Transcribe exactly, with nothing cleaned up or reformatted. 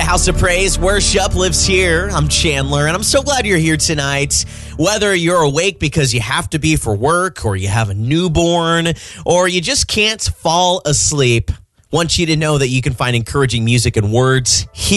House of Praise. Worship lives here. I'm Chandler, and I'm so glad you're here tonight. Whether you're awake because you have to be for work, or you have a newborn, or you just can't fall asleep, I want you to know that you can find encouraging music and words here.